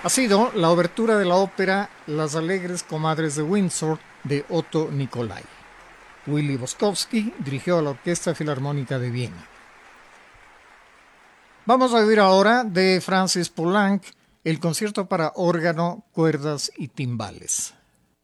ha sido la obertura de la ópera Las Alegres Comadres de Windsor de Otto Nicolai. Willy Boskowski dirigió a la Orquesta Filarmónica de Viena. Vamos a oír ahora de Francis Poulenc el concierto para órgano, cuerdas y timbales.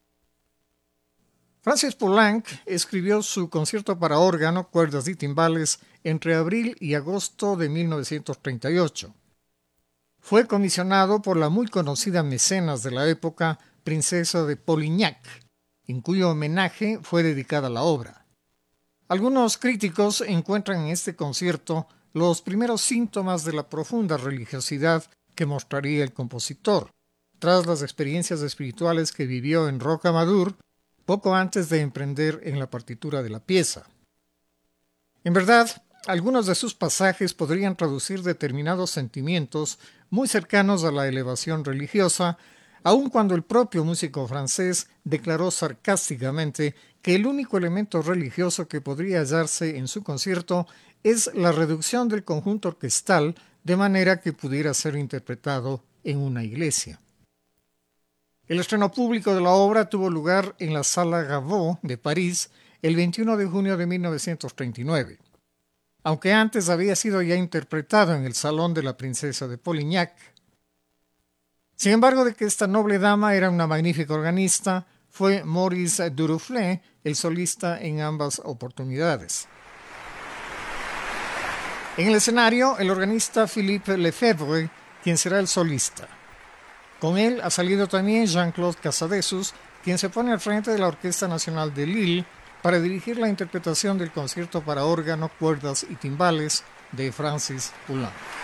Francis Poulenc escribió su concierto para órgano, cuerdas y timbales entre abril y agosto de 1938. Fue comisionado por la muy conocida mecenas de la época, princesa de Polignac, en cuyo homenaje fue dedicada la obra. Algunos críticos encuentran en este concierto los primeros síntomas de la profunda religiosidad que mostraría el compositor, tras las experiencias espirituales que vivió en Rocamadour poco antes de emprender en la partitura de la pieza. En verdad, algunos de sus pasajes podrían traducir determinados sentimientos muy cercanos a la elevación religiosa, aun cuando el propio músico francés declaró sarcásticamente que el único elemento religioso que podría hallarse en su concierto es la reducción del conjunto orquestal de manera que pudiera ser interpretado en una iglesia. El estreno público de la obra tuvo lugar en la Sala Gaveau de París el 21 de junio de 1939. Aunque antes había sido ya interpretado en el Salón de la Princesa de Polignac. Sin embargo, de que esta noble dama era una magnífica organista, fue Maurice Duruflé el solista en ambas oportunidades. En el escenario, el organista Philippe Lefebvre, quien será el solista. Con él ha salido también Jean-Claude Casadesus, quien se pone al frente de la Orquesta Nacional de Lille para dirigir la interpretación del concierto para órgano, cuerdas y timbales de Francis Poulenc.